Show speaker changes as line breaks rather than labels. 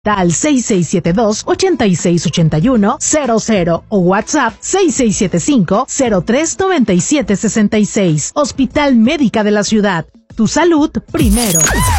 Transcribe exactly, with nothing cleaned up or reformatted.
Al seis seis siete dos, ocho seis ocho uno, cero cero o WhatsApp seis seis siete cinco, cero tres nueve siete seis seis. Hospital Médica de la Ciudad. Tu salud primero.